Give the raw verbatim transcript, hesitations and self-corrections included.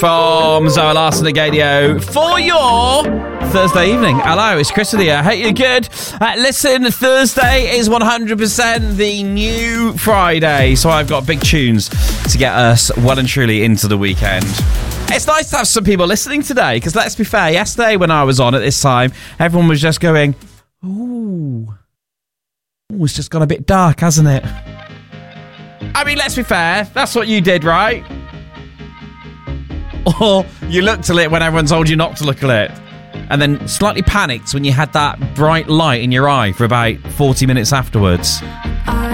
from Zoe Larson and Gadio for your Thursday evening. Hello, it's Chris here. I hope you're good. Uh, listen, Thursday is one hundred percent the new Friday, so I've got big tunes to get us well and truly into the weekend. It's nice to have some people listening today, because let's be fair, yesterday when I was on at this time, everyone was just going, ooh, ooh, it's just gone a bit dark, hasn't it? I mean, let's be fair, that's what you did, right? Or you looked at it when everyone told you not to look at it, and then slightly panicked when you had that bright light in your eye for about forty minutes afterwards.